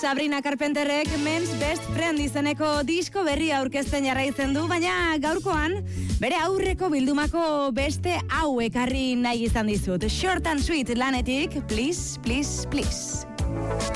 Sabrina Carpenterrek Men's Best Friend izeneko disko berria aurkezten jarraitzen du, baina gaurkoan bere aurreko bildumako beste hau ekarri nahi izan dizut. Short and Sweet lanetik, Please, Please, Please.